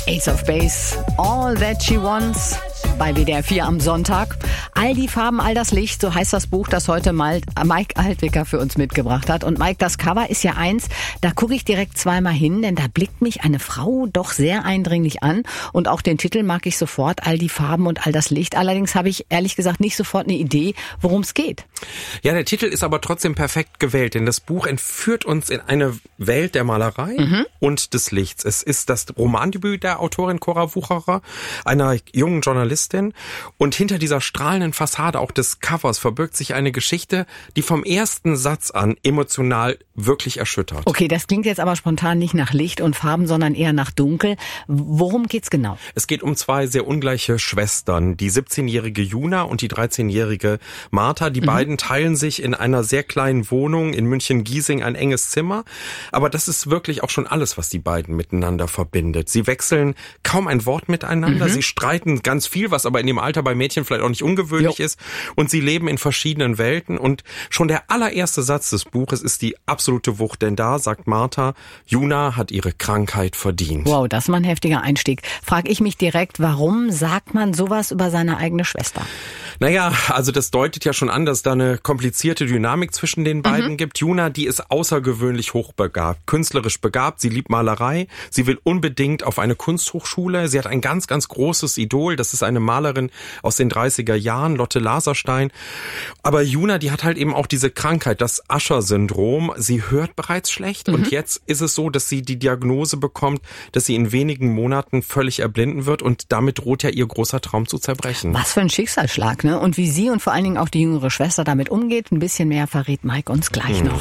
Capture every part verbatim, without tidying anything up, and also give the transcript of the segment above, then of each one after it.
Ace of Base, All That She Wants, bei W D R vier am Sonntag. All die Farben, all das Licht, so heißt das Buch, das heute mal Mike Altwicker für uns mitgebracht hat. Und Mike, das Cover ist ja eins, da gucke ich direkt zweimal hin, denn da blickt mich eine Frau doch sehr eindringlich an. Und auch den Titel mag ich sofort, All die Farben und all das Licht. Allerdings habe ich ehrlich gesagt nicht sofort eine Idee, worum es geht. Ja, der Titel ist aber trotzdem perfekt gewählt, denn das Buch entführt uns in eine Welt der Malerei mhm. und des Lichts. Es ist das Romandebüt der Autorin Cora Wucherer, einer jungen Journalistin. Und hinter dieser strahlenden Fassade auch des Covers verbirgt sich eine Geschichte, die vom ersten Satz an emotional wirklich erschüttert. Okay, das klingt jetzt aber spontan nicht nach Licht und Farben, sondern eher nach Dunkel. Worum geht's genau? Es geht um zwei sehr ungleiche Schwestern, die siebzehnjährige Juna und die dreizehnjährige Martha. Die mhm. beiden teilen sich in einer sehr kleinen Wohnung in München-Giesing ein enges Zimmer. Aber das ist wirklich auch schon alles, was die beiden miteinander verbindet. Sie wechseln kaum ein Wort miteinander. Mhm. Sie streiten ganz viel, was aber in dem Alter bei Mädchen vielleicht auch nicht ungewöhnlich jo. ist. Und sie leben in verschiedenen Welten. Und schon der allererste Satz des Buches ist die absolute Wucht. Denn da sagt Martha, Juna hat ihre Krankheit verdient. Wow, das ist mal ein heftiger Einstieg. Frag ich mich direkt, warum sagt man sowas über seine eigene Schwester? Naja, also das deutet ja schon an, dass da eine komplizierte Dynamik zwischen den beiden mhm. gibt. Juna, die ist außergewöhnlich hochbegabt, künstlerisch begabt. Sie liebt Malerei. Sie will unbedingt auf eine Kunsthochschule. Sie hat ein ganz, ganz großes Idol. Das ist eine Malerin aus den dreißiger Jahren, Lotte Laserstein. Aber Juna, die hat halt eben auch diese Krankheit, das Usher-Syndrom. Sie hört bereits schlecht. Mhm. Und jetzt ist es so, dass sie die Diagnose bekommt, dass sie in wenigen Monaten völlig erblinden wird. Und damit droht ja ihr großer Traum zu zerbrechen. Was für ein Schicksalsschlag, ne? Und wie sie und vor allen Dingen auch die jüngere Schwester damit umgeht, ein bisschen mehr verrät Mike uns gleich mhm. noch.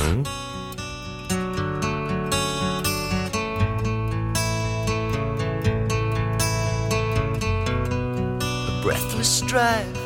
A breathless drive